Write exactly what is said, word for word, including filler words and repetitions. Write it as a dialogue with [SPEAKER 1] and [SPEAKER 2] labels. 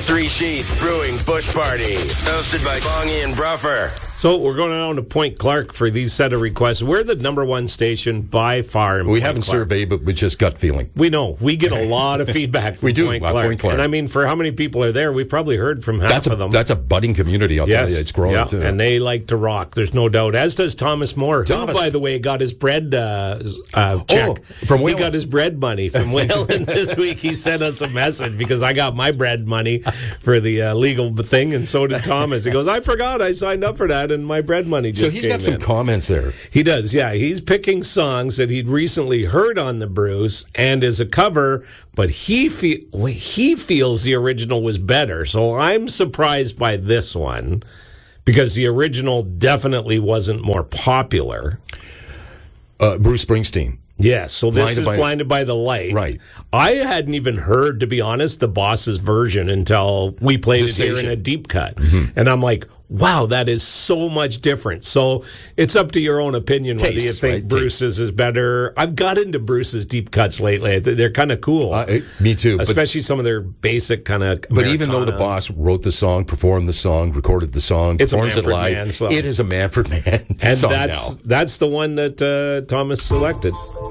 [SPEAKER 1] Three Sheets Brewing Bush Party, hosted by Bongie and Bruffer.
[SPEAKER 2] So we're going down to Point Clark for these set of requests. We're the number one station by far. In
[SPEAKER 3] we
[SPEAKER 2] Point
[SPEAKER 3] haven't
[SPEAKER 2] Clark.
[SPEAKER 3] surveyed, but we just gut feeling.
[SPEAKER 2] We know. We get a lot of feedback from
[SPEAKER 3] we do,
[SPEAKER 2] Point Clark.
[SPEAKER 3] Point Clark.
[SPEAKER 2] And I mean, for how many people are there, we've probably heard from half
[SPEAKER 3] That's a,
[SPEAKER 2] of them.
[SPEAKER 3] That's a budding community, I'll
[SPEAKER 2] yes.
[SPEAKER 3] tell you. It's growing,
[SPEAKER 2] yeah.
[SPEAKER 3] too.
[SPEAKER 2] And they like to rock, there's no doubt. As does Thomas Moore,
[SPEAKER 3] Thomas.
[SPEAKER 2] who, by the way, got his bread uh, uh, check.
[SPEAKER 3] Oh, from
[SPEAKER 2] He
[SPEAKER 3] Whalen.
[SPEAKER 2] got his bread money from Whalen this week. He sent us a message because I got my bread money for the uh, legal thing, and so did Thomas. He goes, I forgot I signed up for that, and my bread money just
[SPEAKER 3] So he's
[SPEAKER 2] came
[SPEAKER 3] got some
[SPEAKER 2] in.
[SPEAKER 3] comments there.
[SPEAKER 2] He does, yeah. He's picking songs that he'd recently heard on the Bruce and is a cover, but he fe- he feels the original was better. So I'm surprised by this one because the original definitely wasn't more popular.
[SPEAKER 3] Uh, Bruce Springsteen.
[SPEAKER 2] Yes, so this
[SPEAKER 3] Blinded
[SPEAKER 2] is
[SPEAKER 3] by-
[SPEAKER 2] Blinded by the Light.
[SPEAKER 3] Right.
[SPEAKER 2] I hadn't even heard, to be honest, the Boss's version until we played
[SPEAKER 3] The
[SPEAKER 2] it here in
[SPEAKER 3] station.
[SPEAKER 2] a deep cut. Mm-hmm. And I'm like, wow, that is so much different. So it's up to your own opinion whether
[SPEAKER 3] Tastes,
[SPEAKER 2] you think
[SPEAKER 3] right?
[SPEAKER 2] Bruce's is better. I've got into Bruce's deep cuts lately. They're kind of cool.
[SPEAKER 3] Uh, it- me too. But,
[SPEAKER 2] Especially some of their basic kind of
[SPEAKER 3] but even though the boss wrote the song, performed the song, recorded the song,
[SPEAKER 2] It's a
[SPEAKER 3] performs it
[SPEAKER 2] Manfred
[SPEAKER 3] live,
[SPEAKER 2] Mann song.
[SPEAKER 3] it is a Manfred Mann
[SPEAKER 2] and
[SPEAKER 3] song
[SPEAKER 2] that's
[SPEAKER 3] now.
[SPEAKER 2] that's the one that uh, Thomas selected.